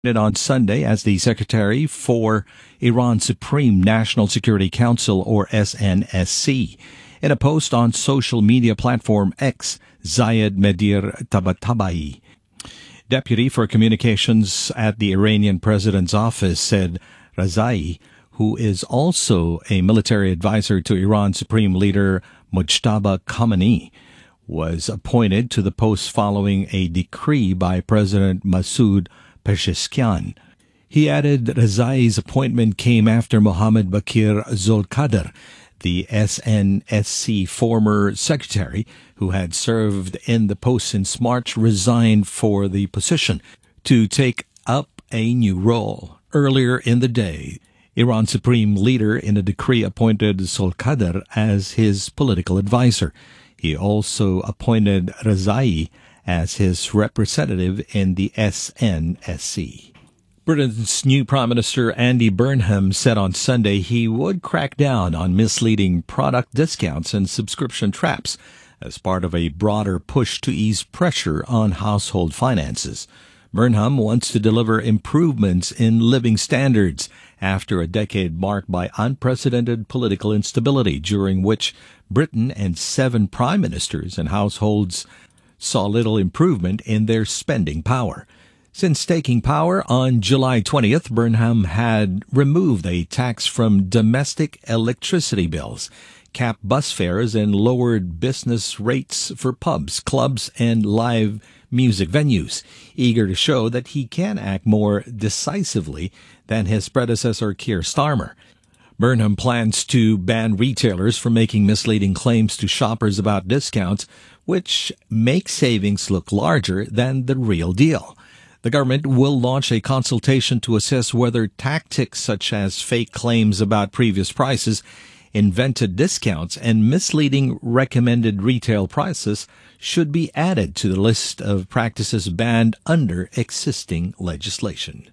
On Sunday as the Secretary for Iran's Supreme National Security Council, or SNSC. In a post on social media platform X, Zayed Medir Tabatabai, Deputy for Communications at the Iranian President's Office, said Razai, who is also a military advisor to Iran's Supreme Leader Mojtaba Khamenei, was appointed to the post following a decree by President Masoud Pezeshkian. He added that Razai's appointment came after Mohammad Bakir Zolkadr, the SNSC former secretary who had served in the post since March, resigned for the position to take up a new role. Earlier in the day, Iran's supreme leader in a decree appointed Zolkadr as his political advisor. He also appointed Razai as his representative in the SNSC. Britain's new Prime Minister Andy Burnham said on Sunday he would crack down on misleading product discounts and subscription traps as part of a broader push to ease pressure on household finances. Burnham wants to deliver improvements in living standards after a decade marked by unprecedented political instability, during which Britain and 7 prime ministers and households saw little improvement in their spending power. Since taking power on July 20th, Burnham had removed a tax from domestic electricity bills, capped bus fares, and lowered business rates for pubs, clubs, and live music venues, eager to show that he can act more decisively than his predecessor Keir Starmer. Burnham plans to ban retailers from making misleading claims to shoppers about discounts, which make savings look larger than the real deal. The government will launch a consultation to assess whether tactics such as fake claims about previous prices, invented discounts, and misleading recommended retail prices should be added to the list of practices banned under existing legislation.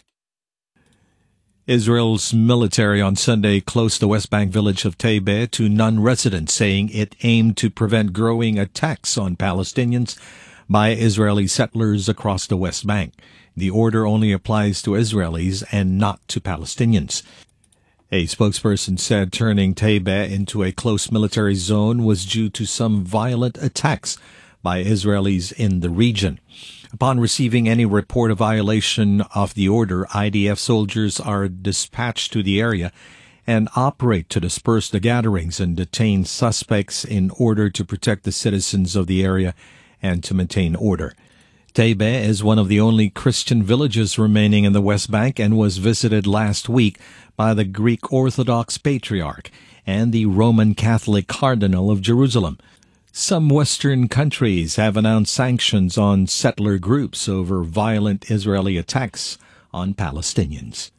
Israel's military on Sunday closed the West Bank village of Taiba to non-residents, saying it aimed to prevent growing attacks on Palestinians by Israeli settlers across the West Bank. The order only applies to Israelis and not to Palestinians. A spokesperson said turning Taiba into a close military zone was due to some violent attacks by Israelis in the region. Upon receiving any report of violation of the order, IDF soldiers are dispatched to the area and operate to disperse the gatherings and detain suspects in order to protect the citizens of the area and to maintain order. Taiba is one of the only Christian villages remaining in the West Bank and was visited last week by the Greek Orthodox Patriarch and the Roman Catholic Cardinal of Jerusalem. Some Western countries have announced sanctions on settler groups over violent Israeli attacks on Palestinians.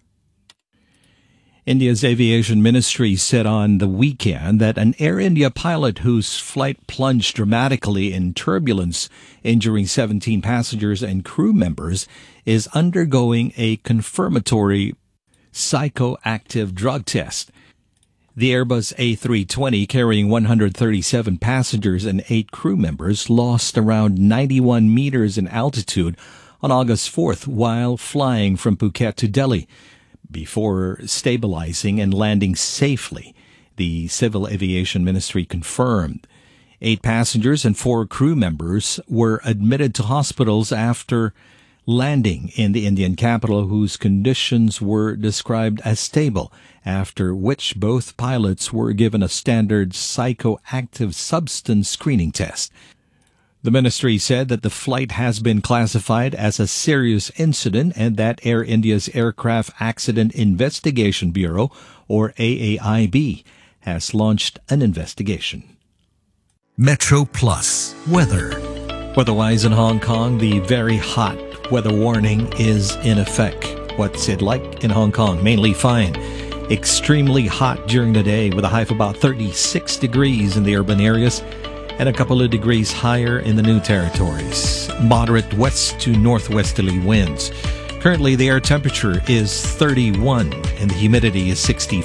India's aviation ministry said on the weekend that an Air India pilot whose flight plunged dramatically in turbulence, injuring 17 passengers and crew members, is undergoing a confirmatory psychoactive drug test. The Airbus A320, carrying 137 passengers and 8 crew members, lost around 91 meters in altitude on August 4th while flying from Phuket to Delhi, before stabilizing and landing safely, the Civil Aviation Ministry confirmed. 8 passengers and 4 crew members were admitted to hospitals after landing in the Indian capital, whose conditions were described as stable, after which both pilots were given a standard psychoactive substance screening test. The ministry said that the flight has been classified as a serious incident and that Air India's Aircraft Accident Investigation Bureau, or AAIB, has launched an investigation. Metro Plus weather. Weather-wise in Hong Kong, the very hot weather warning is in effect. What's it like in Hong Kong? Mainly fine. Extremely hot during the day with a high of about 36 degrees in the urban areas and a couple of degrees higher in the new territories. Moderate west to northwesterly winds. Currently, the air temperature is 31 and the humidity is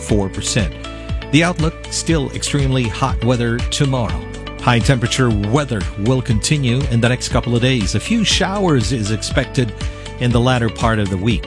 64%. The outlook, still extremely hot weather tomorrow. High temperature weather will continue in the next couple of days. A few showers is expected in the latter part of the week.